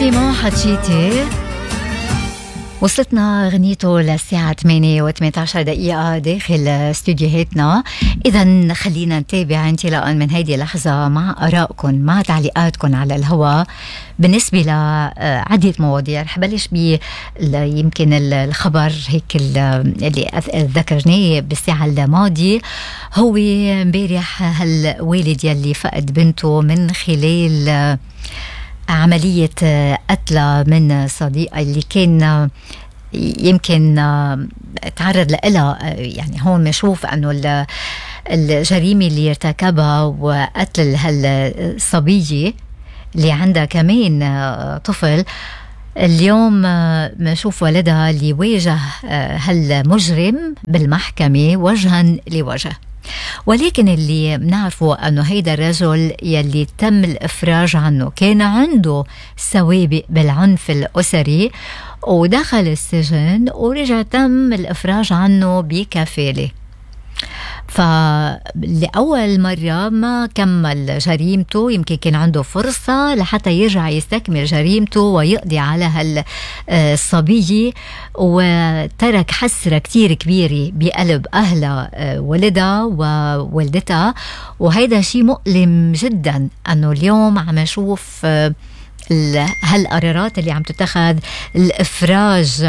سيمون حتشيتي وصلتنا غنيته للساعة 8:18 دقيقة داخل استوديوهاتنا. إذن خلينا نتابع انطلاقا من هذه اللحظة مع آرائكم مع تعليقاتكم على الهواء بالنسبة لعدة مواضيع. رح بلش يمكن الخبر هيك اللي ذكرناه بالساعة الماضية، هو امبارح هالوالد يلي فقد بنته من خلال عملية قتلة من صديقة اللي كان يمكن تعرض لها. يعني هون بنشوف أنه الجريمة اللي ارتكبها وقتل هالصبية اللي عندها كمان طفل، اليوم بنشوف ولدها اللي واجه هالمجرم بالمحكمة وجها لوجه. ولكن اللي بنعرفه أنه هيدا الرجل يلي تم الإفراج عنه كان عنده سوابق بالعنف الأسري ودخل السجن ورجع تم الإفراج عنه بكفالة. فلأول مرة ما كمل جريمته، يمكن كان عنده فرصة لحتى يرجع يستكمل جريمته ويقضي على هالصبية، وترك حسرة كتير كبيرة بقلب أهلها ولدها ووالدتها. وهيدا شيء مؤلم جدا أنه اليوم عم نشوف هالقرارات اللي عم تتخذ الإفراج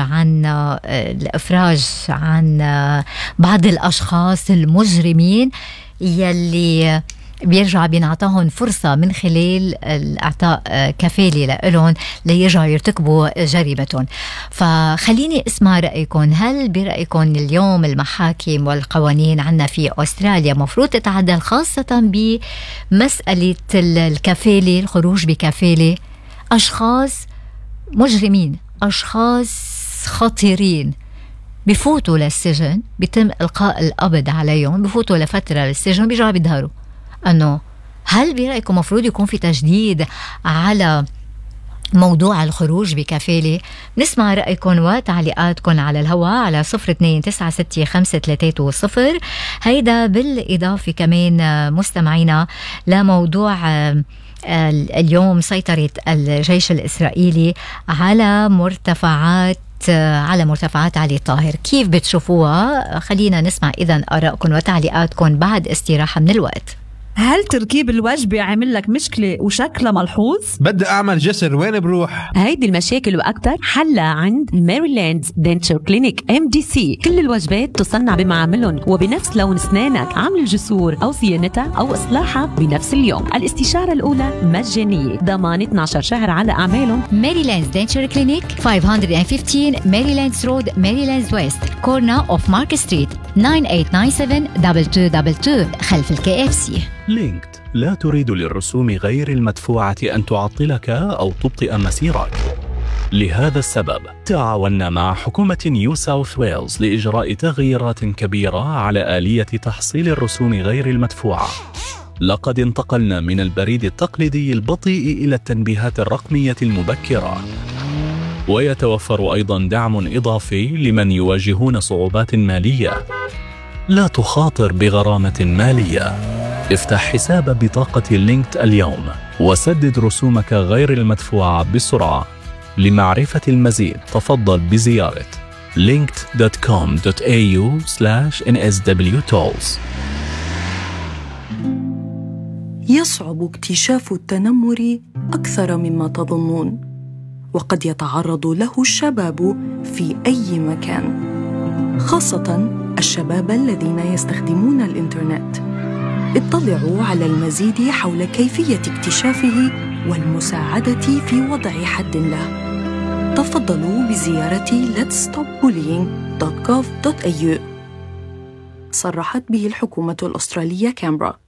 عن بعض الأشخاص المجرمين يلي بيرجع بينعطاهم فرصة من خلال الإعطاء كفالة لهم ليرجعوا يرتكبوا جريمتهم. فخليني اسمع رأيكم. هل برأيكم اليوم المحاكم والقوانين عنا في أستراليا مفروض تتعدل خاصة بمسألة الكفالة، الخروج بكفالة أشخاص مجرمين، أشخاص خطيرين بفوتوا للسجن، بيتم إلقاء القبض عليهم، بفوتوا لفترة للسجن بيرجعوا بيظهروا؟ أنه هل برأيكم مفروض يكون في تجديد على موضوع الخروج بكفالة؟ نسمع رأيكم وتعليقاتكم على الهواء على 02-965-330. هيدا بالإضافة كمان مستمعينا لموضوع اليوم سيطرة الجيش الإسرائيلي على مرتفعات علي طاهر. كيف بتشوفوها؟ خلينا نسمع إذن آرائكم وتعليقاتكم بعد استراحة من الوقت. هل تركيب الوجبة عامل لك مشكلة وشكلها ملحوظ؟ بدي أعمل جسر، وين بروح؟ هيدي المشاكل وأكتر حلها عند ميريلاند دنتشر كلينيك MDC. كل الوجبات تصنع بمعاملهم وبنفس لون أسنانك. عمل الجسور أو صيانتها أو إصلاحها بنفس اليوم. الاستشارة الأولى مجانية، ضمان 12 شهر على أعمالهم. ميريلاند دنتشر كلينيك 515 ميريلاند رود، ميريلاند ويست، كورنا أوف مارك ستريت، 98972222 خلف الKFC. لينكد لا تريد للرسوم غير المدفوعة أن تعطلك أو تبطئ مسيرك. لهذا السبب تعاوننا مع حكومة نيو ساوث ويلز لإجراء تغييرات كبيرة على آلية تحصيل الرسوم غير المدفوعة. لقد انتقلنا من البريد التقليدي البطيء إلى التنبيهات الرقمية المبكرة، ويتوفر أيضا دعم إضافي لمن يواجهون صعوبات مالية. لا تخاطر بغرامة مالية. افتح حساب بطاقة لينكد اليوم وسدد رسومك غير المدفوعة بسرعة. لمعرفة المزيد تفضل بزيارة linked.com.au/nswtolls. يصعب اكتشاف التنمر أكثر مما تظنون، وقد يتعرض له الشباب في أي مكان، خاصة الشباب الذين يستخدمون الإنترنت. اطلعوا على المزيد حول كيفية اكتشافه والمساعدة في وضع حد له. تفضلوا بزيارة letsstopbullying.gov.au. صرحت به الحكومة الأسترالية كامبرا.